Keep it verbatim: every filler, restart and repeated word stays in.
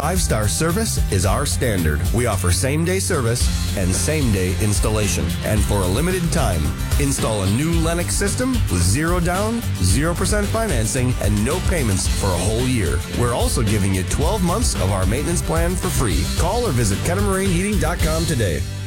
Five-star service is our standard. We offer same-day service and same-day installation. And for a limited time, install a new Lennox system with zero down, zero percent financing, and no payments for a whole year. We're also giving you twelve months of our maintenance plan for free. Call or visit Kenner Marine Heating dot com today.